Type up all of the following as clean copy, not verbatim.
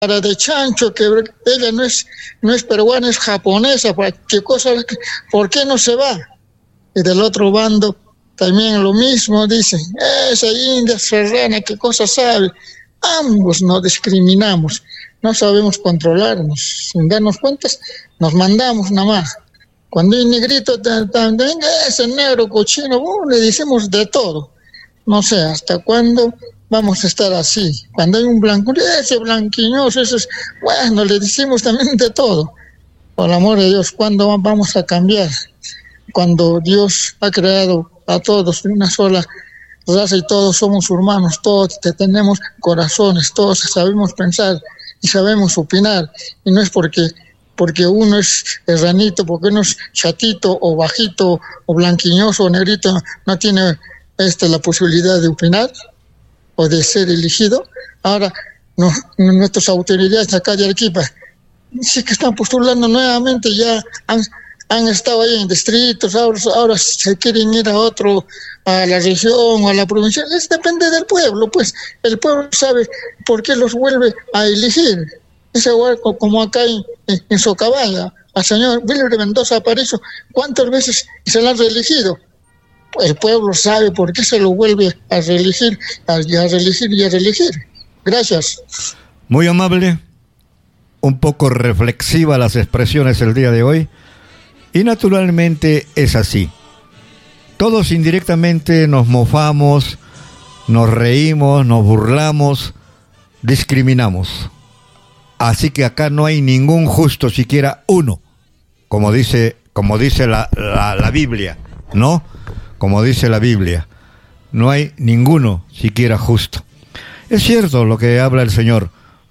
cara de chancho, que ella no es peruana, es japonesa, ¿qué cosa? ¿Por qué no se va? Y del otro bando también lo mismo, dicen, esa india serrana, ¿qué cosa sabe? Ambos nos discriminamos, no sabemos controlarnos, sin darnos cuenta, nos mandamos nada más. Cuando hay negrito, también ese negro cochino, le decimos de todo. No sé hasta cuándo vamos a estar así. Cuando hay un blanco, ese blanquiñoso, ese bueno, le decimos también de todo. Por el amor de Dios, ¿cuándo vamos a cambiar? Cuando Dios ha creado a todos de una sola raza y todos somos hermanos, todos tenemos corazones, todos sabemos pensar y sabemos opinar, y no es porque uno es ranito, porque uno es chatito o bajito o blanquiñoso o negrito, no tiene la posibilidad de opinar o de ser elegido. Ahora nuestras autoridades acá de Arequipa sí que están postulando nuevamente, ya han estado ahí en distritos, ahora se quieren ir a la región o a la provincia. Depende del pueblo, pues el pueblo sabe por qué los vuelve a elegir. Es igual como acá en Socabaya, al señor Wilber Mendoza Aparicio, ¿cuántas veces se lo han reelegido? El pueblo sabe por qué se lo vuelve a reelegir, a reelegir. Gracias. Muy amable, un poco reflexiva las expresiones el día de hoy, y naturalmente es así. Todos indirectamente nos mofamos, nos reímos, nos burlamos, discriminamos. Así que acá no hay ningún justo, siquiera uno, como dice la Biblia, ¿no? Como dice la Biblia, no hay ninguno siquiera justo. Es cierto lo que habla el Señor.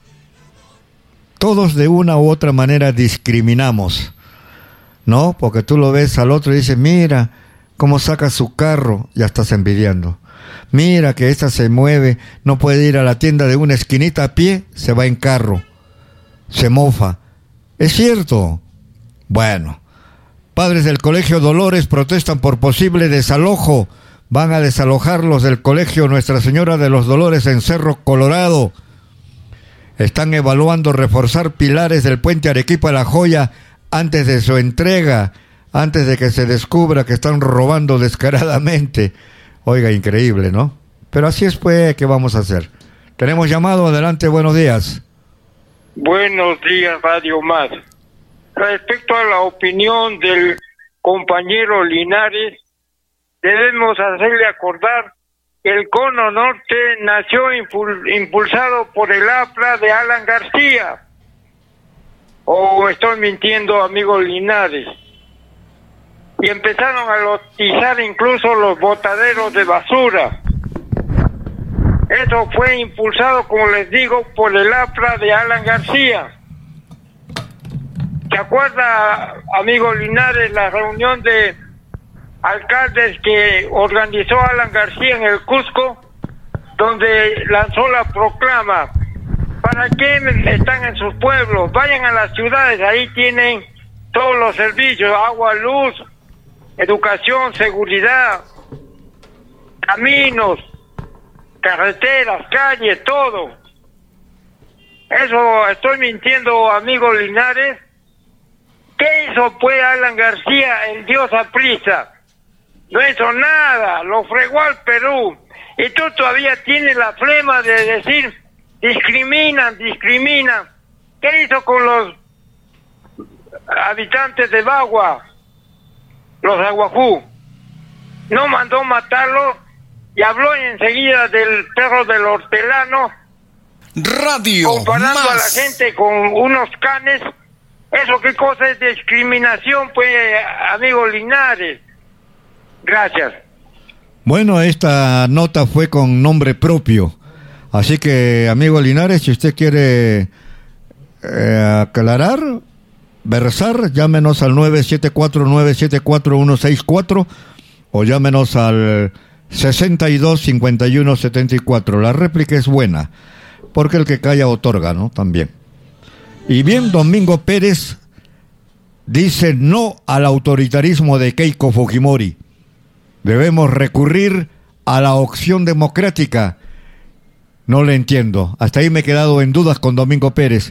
Todos de una u otra manera discriminamos, ¿no? Porque tú lo ves al otro y dices, mira cómo saca su carro, ya estás envidiando. Mira que esta se mueve, no puede ir a la tienda de una esquinita a pie, se va en carro, se mofa. Es cierto. Bueno, padres del Colegio Dolores protestan por posible desalojo. Van a desalojarlos del Colegio Nuestra Señora de los Dolores en Cerro Colorado. Están evaluando reforzar pilares del puente Arequipa La Joya antes de su entrega, antes de que se descubra que están robando descaradamente. Oiga, increíble, ¿no? Pero así es, pues, ¿qué vamos a hacer? Tenemos llamado, adelante, buenos días. Buenos días, Radio Más. Respecto a la opinión del compañero Linares, debemos hacerle acordar que el Cono Norte nació impulsado por el APRA de Alan García. ¿O estoy mintiendo, amigo Linares? Y empezaron a lotizar incluso los botaderos de basura. Eso fue impulsado, como les digo, por el APRA de Alan García. ¿Se acuerda, amigo Linares, la reunión de alcaldes que organizó Alan García en el Cusco, donde lanzó la proclama? ¿Para qué están en sus pueblos? Vayan a las ciudades, ahí tienen todos los servicios, agua, luz, educación, seguridad, caminos, carreteras, calles, todo. Eso, estoy mintiendo, amigo Linares. ¿Qué hizo pues Alan García, el dios aprisa? No hizo nada, lo fregó al Perú. Y tú todavía tienes la flema de decir, discriminan. ¿Qué hizo con los habitantes de Bagua? Los aguajú. No mandó matarlos y habló enseguida del perro del hortelano. Radio comparando Más. A la gente con unos canes. ¿Eso qué cosa es discriminación, pues, amigo Linares? Gracias. Bueno, esta nota fue con nombre propio. Así que, amigo Linares, si usted quiere aclarar, versar, llámenos al 974-974-164 o llámenos al 62-51-74. La réplica es buena, porque el que calla otorga, ¿no? También. Y bien, Domingo Pérez dice no al autoritarismo de Keiko Fujimori. Debemos recurrir a la opción democrática. No le entiendo. Hasta ahí me he quedado en dudas con Domingo Pérez.